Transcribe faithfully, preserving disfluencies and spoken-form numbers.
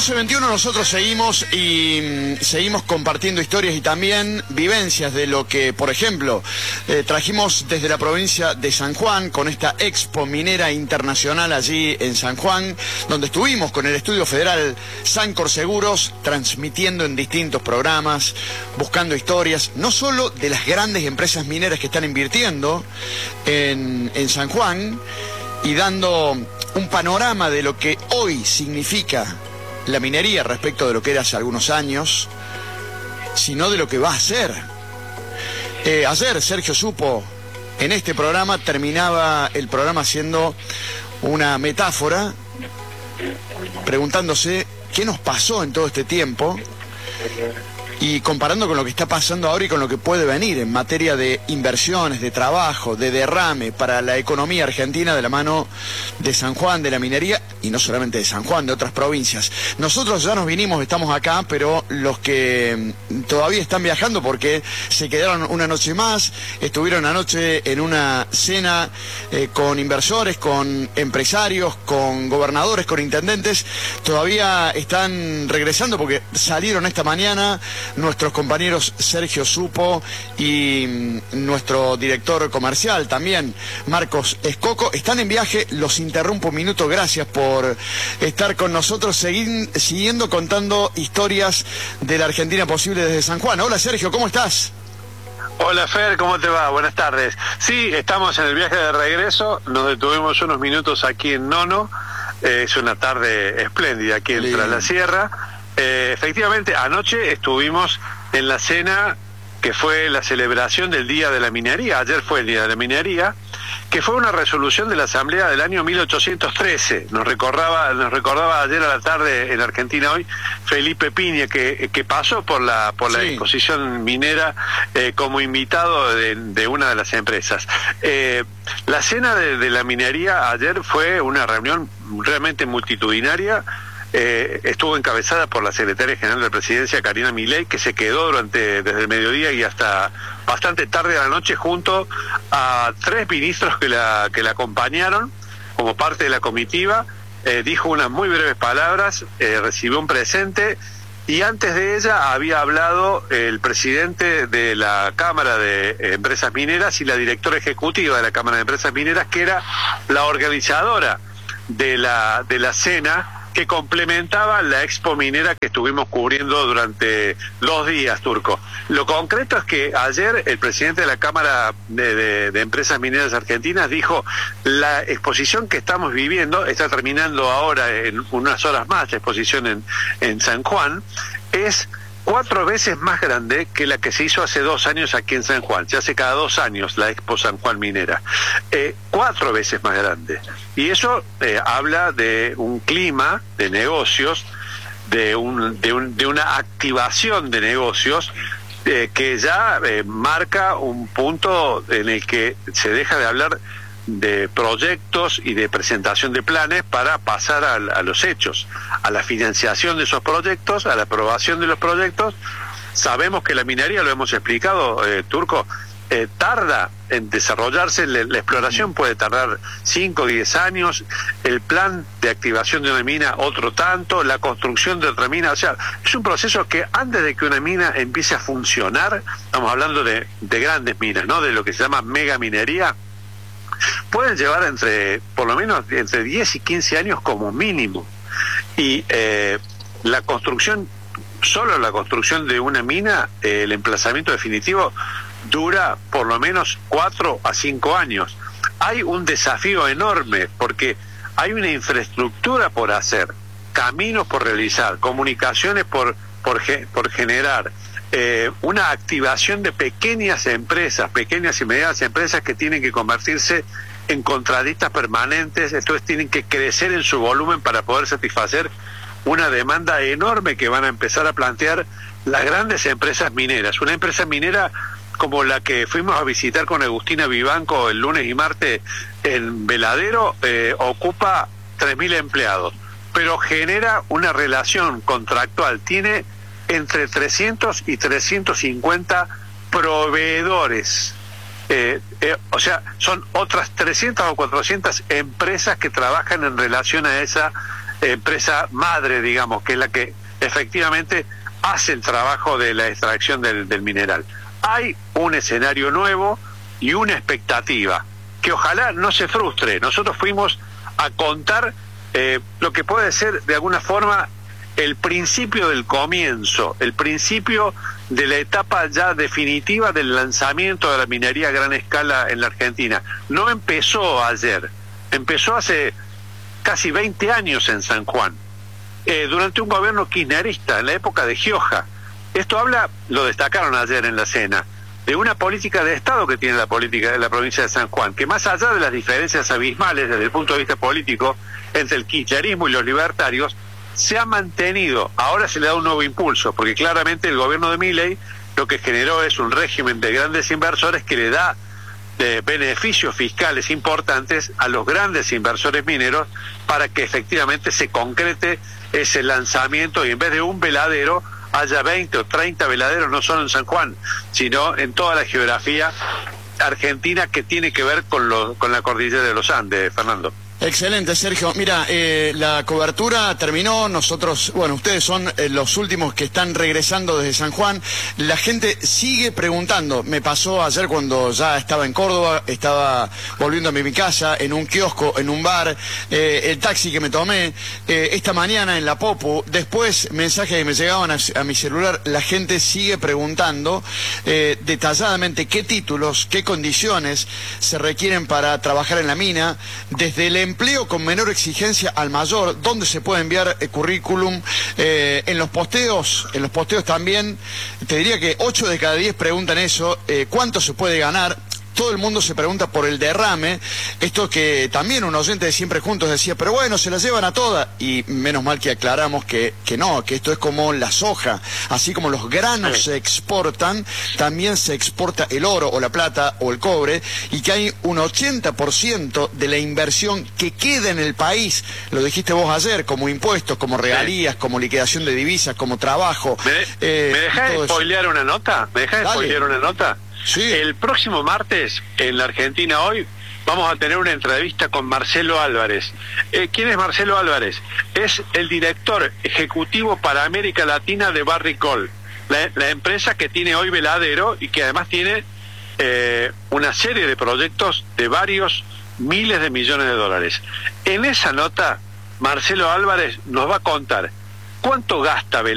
doce veintiuno nosotros seguimos y seguimos compartiendo historias y también vivencias de lo que, por ejemplo, eh, trajimos desde la provincia de San Juan con esta Expo Minera Internacional allí en San Juan, donde estuvimos con el Estudio Federal Sancor Seguros, transmitiendo en distintos programas, buscando historias, no solo de las grandes empresas mineras que están invirtiendo en, en San Juan y dando un panorama de lo que hoy significa la minería respecto de lo que era hace algunos años, sino de lo que va a ser. Eh, ayer Sergio Supo, en este programa, terminaba el programa haciendo una metáfora, preguntándose qué nos pasó en todo este tiempo y comparando con lo que está pasando ahora y con lo que puede venir en materia de inversiones, de trabajo, de derrame para la economía argentina de la mano de San Juan, de la minería, y no solamente de San Juan, de otras provincias. Nosotros ya nos vinimos, estamos acá, pero los que todavía están viajando porque se quedaron una noche más, estuvieron anoche en una cena eh, con inversores, con empresarios, con gobernadores, con intendentes, todavía están regresando porque salieron esta mañana nuestros compañeros Sergio Supo y nuestro director comercial también, Marcos Escoco, están en viaje. Los interrumpo un minuto, gracias por estar con nosotros, seguir, siguiendo contando historias de la Argentina posible desde San Juan. Hola Sergio, ¿cómo estás? Hola Fer, ¿cómo te va? Buenas tardes. Sí, estamos en el viaje de regreso, nos detuvimos unos minutos aquí en Nono, eh, es una tarde espléndida aquí en Tras la Sierra. Eh, efectivamente, anoche estuvimos en la cena que fue la celebración del Día de la Minería, ayer fue el Día de la Minería, que fue una resolución de la Asamblea del año mil ochocientos trece. Nos recordaba, nos recordaba ayer a la tarde en Argentina Hoy Felipe Piña, que, que pasó por la por la sí. exposición minera eh, como invitado de, de una de las empresas. Eh, la cena de, de la minería ayer fue una reunión realmente multitudinaria. Eh, estuvo encabezada por la secretaria general de la Presidencia, Karina Milei, que se quedó durante desde el mediodía y hasta bastante tarde de la noche junto a tres ministros que la que la acompañaron como parte de la comitiva. Eh, dijo unas muy breves palabras, eh, recibió un presente y antes de ella había hablado el presidente de la Cámara de Empresas Mineras y la directora ejecutiva de la Cámara de Empresas Mineras, que era la organizadora de la de la cena que complementaba la Expo Minera que estuvimos cubriendo durante dos días, Turco. Lo concreto es que ayer el presidente de la Cámara de, de, de Empresas Mineras Argentinas dijo: la exposición que estamos viviendo, está terminando ahora en unas horas más la exposición en, en San Juan, es cuatro veces más grande que la que se hizo hace dos años aquí en San Juan. Se hace cada dos años la Expo San Juan Minera. Eh, cuatro veces más grande. Y eso eh, habla de un clima de negocios, de, un, de, un, de una activación de negocios eh, que ya eh, marca un punto en el que se deja de hablar de proyectos y de presentación de planes para pasar a, a los hechos, a la financiación de esos proyectos, a la aprobación de los proyectos. Sabemos que la minería, lo hemos explicado, eh, Turco, eh, tarda en desarrollarse, la, la exploración puede tardar cinco o diez años, el plan de activación de una mina otro tanto, la construcción de otra mina, o sea, es un proceso que antes de que una mina empiece a funcionar, estamos hablando de, de grandes minas, ¿no?, de lo que se llama mega minería, pueden llevar entre, por lo menos, entre diez y quince años como mínimo. Y eh, la construcción, solo la construcción de una mina, eh, el emplazamiento definitivo, dura por lo menos cuatro a cinco años. Hay un desafío enorme porque hay una infraestructura por hacer, caminos por realizar, comunicaciones por, por, por generar, Eh, una activación de pequeñas empresas, pequeñas y medianas empresas que tienen que convertirse en contratistas permanentes, entonces tienen que crecer en su volumen para poder satisfacer una demanda enorme que van a empezar a plantear las grandes empresas mineras. Una empresa minera como la que fuimos a visitar con Agustina Vivanco el lunes y martes en Veladero, eh, ocupa tres mil empleados, pero genera una relación contractual, tiene entre trescientos y trescientos cincuenta proveedores. Eh, eh, o sea, son otras trescientas o cuatrocientas empresas que trabajan en relación a esa empresa madre, digamos, que es la que efectivamente hace el trabajo de la extracción del, del mineral. Hay un escenario nuevo y una expectativa que ojalá no se frustre. Nosotros fuimos a contar eh, lo que puede ser de alguna forma el principio del comienzo, el principio de la etapa ya definitiva del lanzamiento de la minería a gran escala en la Argentina. No empezó ayer, empezó hace casi veinte años en San Juan, eh, durante un gobierno kirchnerista, en la época de Gioja. Esto habla, lo destacaron ayer en la cena, de una política de Estado que tiene la política de la provincia de San Juan, que más allá de las diferencias abismales desde el punto de vista político entre el kirchnerismo y los libertarios, se ha mantenido. Ahora se le da un nuevo impulso, porque claramente el gobierno de Milei lo que generó es un régimen de grandes inversores que le da de beneficios fiscales importantes a los grandes inversores mineros para que efectivamente se concrete ese lanzamiento y en vez de un veladero haya veinte o treinta veladeros, no solo en San Juan, sino en toda la geografía argentina que tiene que ver con, lo, con la cordillera de los Andes, Fernando. Excelente, Sergio. Mira, eh, la cobertura terminó. Nosotros, bueno, ustedes son eh, los últimos que están regresando desde San Juan. La gente sigue preguntando. Me pasó ayer cuando ya estaba en Córdoba, estaba volviendo a mi casa, en un kiosco, en un bar, eh, el taxi que me tomé, eh, esta mañana en la Popu, después mensajes que me llegaban a, a mi celular. La gente sigue preguntando eh, detalladamente qué títulos, qué condiciones se requieren para trabajar en la mina, desde el empleo con menor exigencia al mayor, dónde se puede enviar el currículum, eh, en los posteos, en los posteos también, te diría que ocho de cada diez preguntan eso, eh, cuánto se puede ganar. Todo el mundo se pregunta por el derrame, esto que también un oyente de Siempre Juntos decía, pero bueno, se la llevan a todas, y menos mal que aclaramos que, que no, que esto es como la soja, así como los granos se exportan, también se exporta el oro o la plata o el cobre, y que hay un ochenta por ciento de la inversión que queda en el país, lo dijiste vos ayer, como impuestos, como regalías, como liquidación de divisas, como trabajo. ¿Me, eh, ¿me dejás spoilear una nota? ¿Me dejás spoilear una nota? Sí. El próximo martes, en la Argentina Hoy, vamos a tener una entrevista con Marcelo Álvarez. Eh, ¿Quién es Marcelo Álvarez? Es el director ejecutivo para América Latina de Barrick-Gold, la, la empresa que tiene hoy Veladero y que además tiene eh, una serie de proyectos de varios miles de millones de dólares. En esa nota, Marcelo Álvarez nos va a contar cuánto gasta Veladero.